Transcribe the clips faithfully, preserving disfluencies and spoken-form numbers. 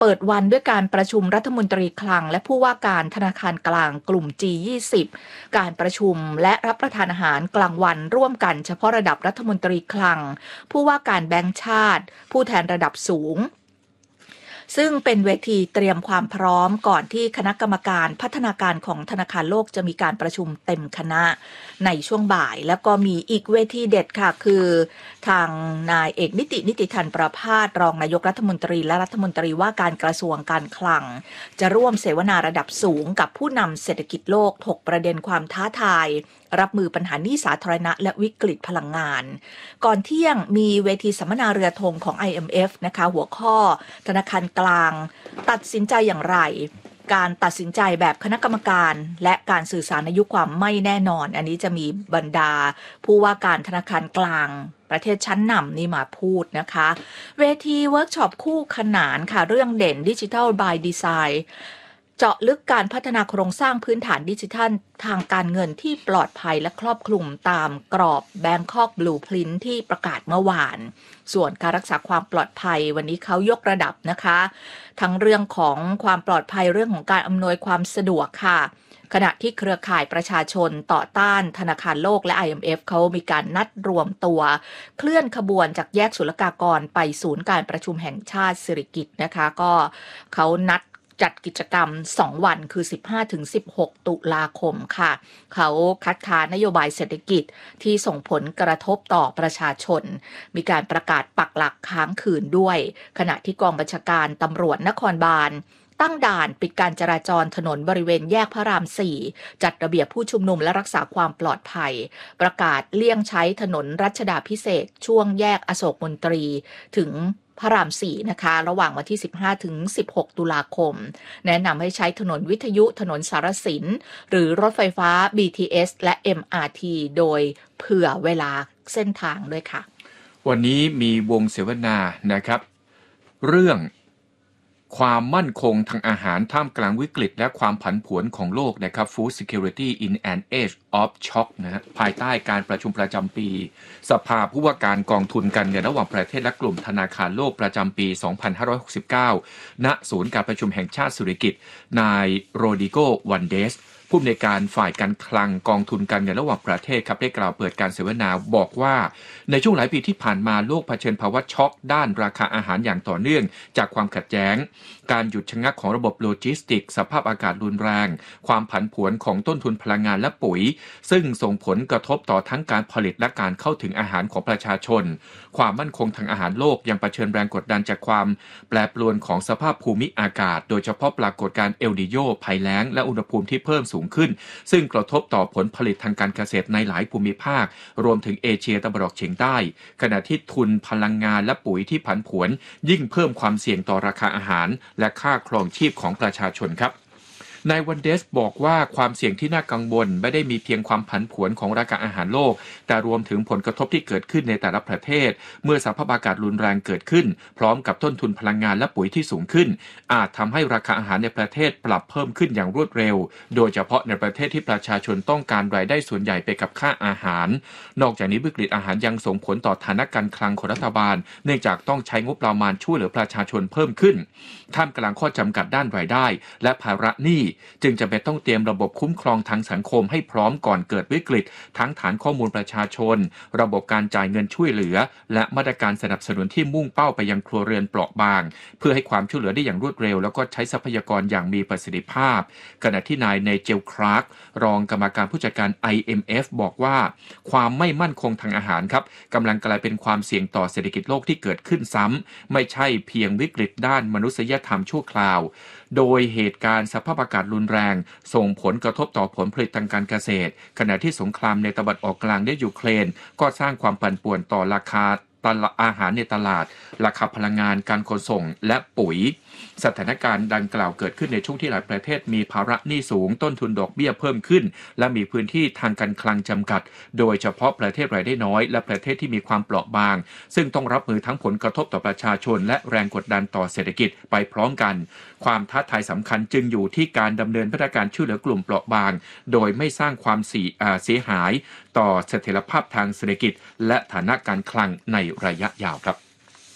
เปิดวันด้วยการประชุมรัฐมนตรีคลังและผู้ว่าการธนาคารกลางกลุ่ม จี ยี่สิบ การประชุมและรับประทานอาหารกลางวันร่วมกันเฉพาะระดับรัฐมนตรีคลังผู้ว่าการแบงก์ชาติผู้แทนระดับสูงซึ่งเป็นเวทีเตรียมความพร้อมก่อนที่คณะกรรมการพัฒนาการของธนาคารโลกจะมีการประชุมเต็มคณะในช่วงบ่ายแล้วก็มีอีกเวทีเด็ดค่ะคือทางนายเอกนิตินิติธันประภาสรองนายกรัฐมนตรีและรัฐมนตรีว่าการกระทรวงการคลังจะร่วมเสวนาระดับสูงกับผู้นำเศรษฐกิจโลกถกประเด็นความท้าทายรับมือปัญหาหนี้สาธารณะและวิกฤตพลังงานก่อนเที่ยงมีเวทีสัมมนาเรือธงของ ไอ เอ็ม เอฟ นะคะหัวข้อธนาคารกลางตัดสินใจอย่างไรการตัดสินใจแบบคณะกรรมการและการสื่อสารในยุคความไม่แน่นอนอันนี้จะมีบรรดาผู้ว่าการธนาคารกลางประเทศชั้นนำนี่มาพูดนะคะเวทีเวิร์กช็อปคู่ขนานค่ะเรื่องเด่น Digital by Designเจาะลึกการพัฒนาโครงสร้างพื้นฐานดิจิทัลทางการเงินที่ปลอดภัยและครอบคลุมตามกรอบ Bangkok Blueprint ที่ประกาศเมื่อวานส่วนการรักษาความปลอดภัยวันนี้เขายกระดับนะคะทั้งเรื่องของความปลอดภัยเรื่องของการอำนวยความสะดวกค่ะขณะที่เครือข่ายประชาชนต่อต้านธนาคารโลกและ ไอ เอ็ม เอฟ เขามีการนัดรวมตัวเคลื่อนขบวนจากแยกศุลกากรไปศูนย์การประชุมแห่งชาติสิริกิติ์นะคะก็เขานัดจัดกิจกรรมสองวันคือ สิบห้าถึงสิบหก ตุลาคมค่ะเขาคัดค้านนโยบายเศรษฐกิจที่ส่งผลกระทบต่อประชาชนมีการประกาศปักหลักค้างคืนด้วยขณะที่กองบัญชาการตำรวจนครบาลตั้งด่านปิดการจราจรถนนบริเวณแยกพระรามสี่จัดระเบียบผู้ชุมนุมและรักษาความปลอดภัยประกาศเลี่ยงใช้ถนนรัชดาภิเษกช่วงแยกอโศกมนตรีถึงพระรามสี่นะคะระหว่างวันที่สิบห้าถึงสิบหกตุลาคมแนะนำให้ใช้ถนนวิทยุถนนสารสินหรือรถไฟฟ้า บี ที เอส และ เอ็ม อาร์ ที โดยเผื่อเวลาเส้นทางด้วยค่ะวันนี้มีวงเสวนานะครับเรื่องความมั่นคงทางอาหารท่ามกลางวิกฤตและความผันผวนของโลกนะครับ Food Security in an Age of Shock นะฮะภายใต้การประชุมประจำปีสภาผู้ว่าการกองทุนการเงินระหว่างประเทศและกลุ่มธนาคารโลกประจำปีสองพันห้าร้อยหกสิบเก้าณศูนย์การประชุมแห่งชาติสุริกิติ์นายโรดิโกวันเดสผู้อำนวยการฝ่ายการคลังกองทุนการเงินระหว่างประเทศครับได้กล่าวเปิดการเสวนาบอกว่าในช่วงหลายปีที่ผ่านมาโลกเผชิญภาวะช็อกด้านราคาอาหารอย่างต่อเนื่องจากความขัดแย้งการหยุดชะงักของระบบโลจิสติกส์สภาพอากาศรุนแรงความผันผวนของต้นทุนพลังงานและปุ๋ยซึ่งส่งผลกระทบต่อทั้งการผลิตและการเข้าถึงอาหารของประชาชนความมั่นคงทางอาหารโลกยังเผชิญแรงกดดันจากความแปรปรวนของสภาพภูมิอากาศโดยเฉพาะปรากฏการณ์เอลนิโญภัยแล้งและอุณหภูมิที่เพิ่มสูงขึ้นซึ่งกระทบต่อผลผลิตทางการเกษตรในหลายภูมิภาครวมถึงเอเชียตะวันออกเฉียงใต้ขณะที่ทุนพลังงานและปุ๋ยที่ผันผวนยิ่งเพิ่มความเสี่ยงต่อราคาอาหารและค่าครองชีพของประชาชนครับนายวันเดสบอกว่าความเสี่ยงที่น่ากังวลไม่ได้มีเพียงความผันผวนของราคาอาหารโลกแต่รวมถึงผลกระทบที่เกิดขึ้นในแต่ละประเทศเมื่อสภาพอากาศรุนแรงเกิดขึ้นพร้อมกับต้นทุนพลังงานและปุ๋ยที่สูงขึ้นอาจทำให้ราคาอาหารในประเทศปรับเพิ่มขึ้นอย่างรวดเร็วโดยเฉพาะในประเทศที่ประชาชนต้องการรายได้ส่วนใหญ่ไปกับค่าอาหารนอกจากนี้วิกฤตอาหารยังส่งผลต่อฐานะการคลังของรัฐบาลเนื่องจากต้องใช้งบประมาณช่วยเหลือประชาชนเพิ่มขึ้นท่ามกลางข้อจำกัดด้านรายได้และภาระหนี้จึงจำเป็นต้องเตรียมระบบคุ้มครองทางสังคมให้พร้อมก่อนเกิดวิกฤตทั้งฐานข้อมูลประชาชนระบบการจ่ายเงินช่วยเหลือและมาตรการสนับสนุนที่มุ่งเป้าไปยังครัวเรือนเปราะบางเพื่อให้ความช่วยเหลือได้อย่างรวดเร็วแล้วก็ใช้ทรัพยากรอย่างมีประสิทธิภาพขณะที่นายเนเจลคลาร์กรองกรรมการผู้จัดการ ไอ เอ็ม เอฟ บอกว่าความไม่มั่นคงทางอาหารครับกำลังกลายเป็นความเสี่ยงต่อเศรษฐกิจโลกที่เกิดขึ้นซ้ำไม่ใช่เพียงวิกฤตด้านมนุษยธรรมชั่วคราวโดยเหตุการณ์สภาพอากาศรุนแรงส่งผลกระทบต่อผลผลิตทางการเกษตรขณะที่สงครามในตะวันออกกลางและยูเครนก็สร้างความปั่นป่วนต่อราคาอาหารในตลาดราคาพลังงานการขนส่งและปุ๋ยสถานการณ์ดังกล่าวเกิดขึ้นในช่วงที่หลายประเทศมีภาระหนี้สูงต้นทุนดอกเบี้ยเพิ่มขึ้นและมีพื้นที่ทางการคลังจำกัดโดยเฉพาะประเทศรายได้น้อยและประเทศที่มีความเปราะบางซึ่งต้องรับมือทั้งผลกระทบต่อประชาชนและแรงกดดันต่อเศรษฐกิจไปพร้อมกันความท้าทายสำคัญจึงอยู่ที่การดำเนินมาตรการช่วยเหลือกลุ่มเปราะบางโดยไม่สร้างความเสียหายต่อเสถียรภาพทางเศรษฐกิจและฐานะการคลังในระยะยาวครับ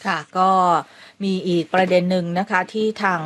ค่ะก็มีอีกประเด็นหนึ่งนะคะที่ทาง